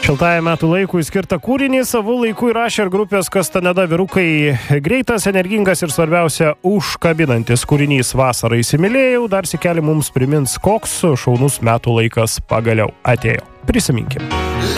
Šiltajam metų laikui skirtą kūrinį savų laikų įrašė ir grupės Kastaneda vyrukai. Greitas, energingas ir svarbiausia užkabinantis kūrinys Vasarą įsimylėjau dar sykeli mums primins, koks šaunus metų laikas pagaliau atėjo. Prisiminkim.